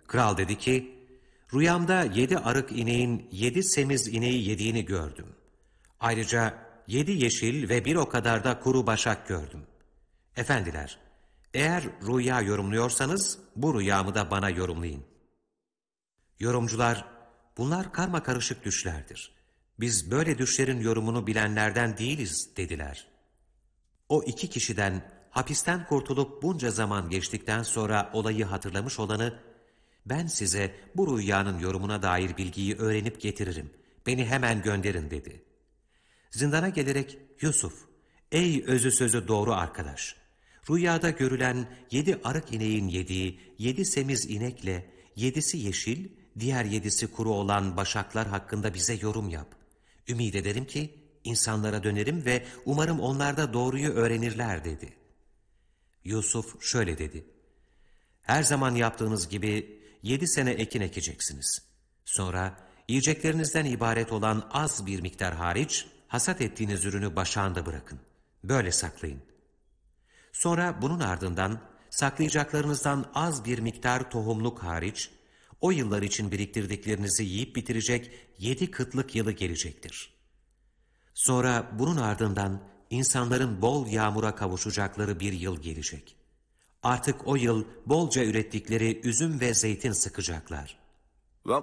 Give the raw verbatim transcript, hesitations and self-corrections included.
Kral dedi ki, rüyamda yedi arık ineğin yedi semiz ineği yediğini gördüm. Ayrıca yedi yeşil ve bir o kadar da kuru başak gördüm. Efendiler, eğer rüya yorumluyorsanız bu rüyamı da bana yorumlayın. Yorumcular, bunlar karmakarışık düşlerdir. Biz böyle düşlerin yorumunu bilenlerden değiliz dediler. O iki kişiden hapisten kurtulup bunca zaman geçtikten sonra olayı hatırlamış olanı, ben size bu rüyanın yorumuna dair bilgiyi öğrenip getiririm, beni hemen gönderin dedi. Zindana gelerek Yusuf, ey özü sözü doğru arkadaş, rüyada görülen yedi arık ineğin yediği yedi semiz inekle yedisi yeşil, diğer yedisi kuru olan başaklar hakkında bize yorum yap. Ümid ederim ki insanlara dönerim ve umarım onlar da doğruyu öğrenirler dedi. Yusuf şöyle dedi, her zaman yaptığınız gibi yedi sene ekin ekeceksiniz. Sonra yiyeceklerinizden ibaret olan az bir miktar hariç, hasat ettiğiniz ürünü başağında bırakın. Böyle saklayın. Sonra bunun ardından saklayacaklarınızdan az bir miktar tohumluk hariç, o yıllar için biriktirdiklerinizi yiyip bitirecek yedi kıtlık yılı gelecektir. Sonra bunun ardından insanların bol yağmura kavuşacakları bir yıl gelecek. Artık o yıl bolca ürettikleri üzüm ve zeytin sıkacaklar.